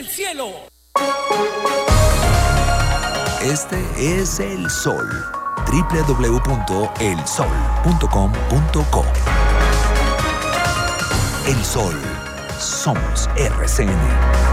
del cielo. Este es el sol. www.elsol.com.co. El Sol. Somos RCN.